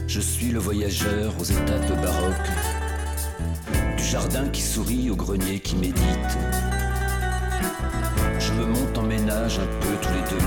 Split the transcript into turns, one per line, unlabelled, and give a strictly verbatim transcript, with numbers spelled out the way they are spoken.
Je suis le voyageur aux étapes baroques, du jardin qui sourit au grenier qui médite. Je me monte en ménage un peu tous les deux